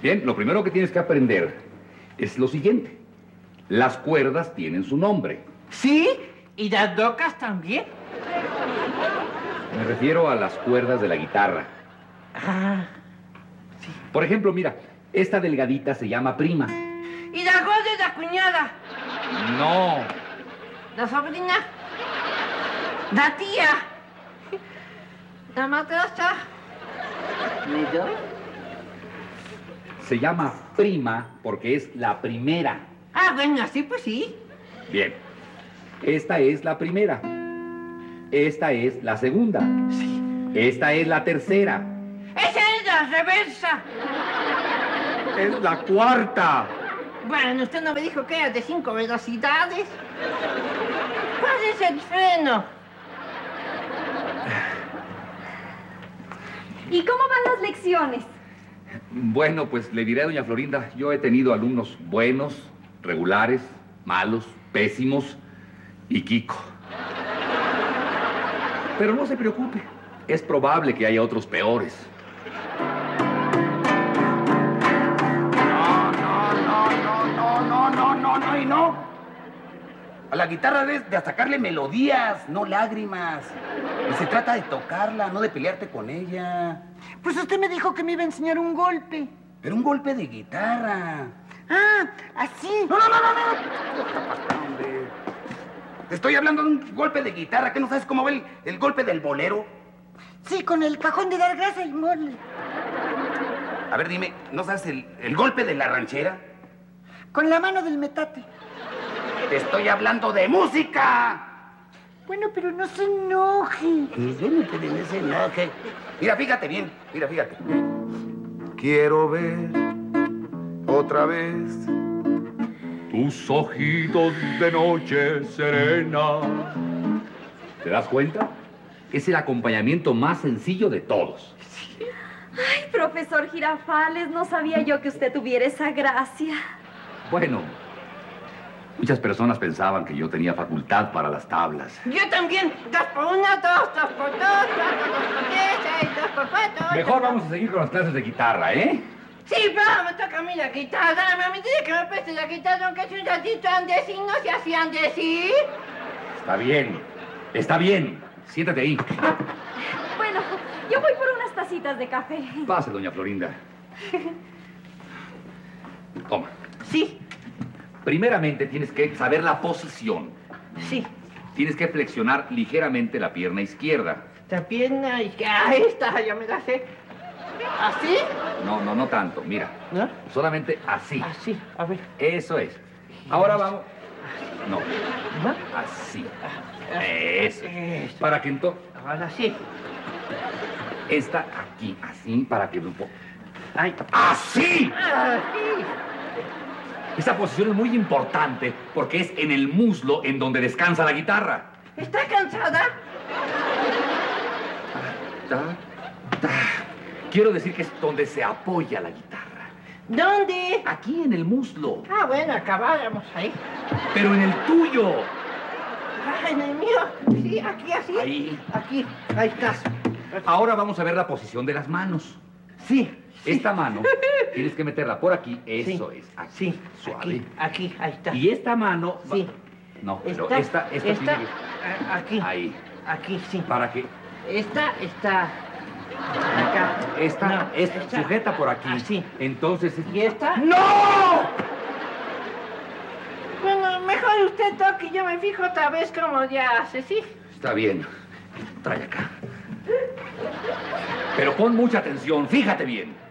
Bien, lo primero que tienes que aprender es lo siguiente. Las cuerdas tienen su nombre. ¿Sí? ¿Y las docas también? Me refiero a las cuerdas de la guitarra. Ah, sí. Por ejemplo, mira, esta delgadita se llama prima. ¿Y la gorda es la cuñada? No. ¿La sobrina? ¿La tía? ¿La madrastra? ¿Me doy? Se llama prima porque es la primera. Ah, bueno, así pues sí. Bien. Esta es la primera. Esta es la segunda. Sí. Esta es la tercera. ¡Esa es la reversa! Es la cuarta. Bueno, usted no me dijo que era de 5 velocidades. ¿Cuál es el freno? ¿Y cómo van las lecciones? Bueno, pues le diré a doña Florinda, yo he tenido alumnos buenos, regulares, malos, pésimos y Kiko. Pero no se preocupe, es probable que haya otros peores. No. A la guitarra debes de sacarle melodías, no lágrimas. Y se trata de tocarla, no de pelearte con ella. Pues usted me dijo que me iba a enseñar un golpe. Pero un golpe de guitarra. Ah, así. No. Hombre. Te estoy hablando de un golpe de guitarra. ¿Qué no sabes cómo va el golpe del bolero? Sí, con el cajón de dar grasa y mole. A ver, dime, ¿no sabes el golpe de la ranchera? Con la mano del metate. Te estoy hablando de música. Bueno, pero no se enoje. Yo no te digo ese enoje. Mira, fíjate bien, fíjate. Quiero ver otra vez Tus ojitos de noche serena. ¿Te das cuenta? Es el acompañamiento más sencillo de todos. Ay, profesor Girafales, no sabía yo que usted tuviera esa gracia. Bueno, muchas personas pensaban que yo tenía facultad para las tablas. Yo también. 2 por 1, 2 por 2, 4, 2 por 3, 2 por 4. Mejor vamos a seguir con las clases de guitarra, ¿eh? Sí, pero me toca a mí la guitarra. Mami, dice que me preste la guitarra, aunque es un ratito andes y no se hacían decir. Está bien. Siéntate ahí. Bueno, yo voy por unas tacitas de café. Pase, doña Florinda. Toma. Sí, Primeramente tienes que saber la posición. sí. Tienes que flexionar ligeramente la pierna izquierda. La pierna izquierda. Ahí está, ya me la sé. ¿Así? No tanto. Mira, ¿No? solamente así. Así, a ver. Eso es. Ahora vamos. No, ¿No? así. Eso. Eso. Para que entonces... Ahora sí. Esta aquí, así, para que... Ay. ¡Así! Así. Esa posición es muy importante porque es en el muslo en donde descansa la guitarra. ¿Está cansada? Quiero decir que es donde se apoya la guitarra. ¿Dónde? Aquí en el muslo. Ah, bueno, acabáramos ahí. Pero en el tuyo. Ah, en el mío. Sí, aquí, así. Ahí. Aquí, ahí está. Ahora vamos a ver la posición de las manos. Sí. Esta mano tienes que meterla por aquí. Eso Sí. es. Aquí. Sí, Suave. aquí, ahí está. Y esta mano... Sí. No, pero Esta, esta tiene que- aquí. Ahí. Aquí, sí. Para que... Esta está acá. Esta, No, esta sujeta por aquí. Así. Entonces... ¿Y esta? ¡No! Bueno, mejor usted toque y yo me fijo otra vez cómo ya hace, ¿sí? Está bien. Trae acá. Pero pon mucha atención. Fíjate bien.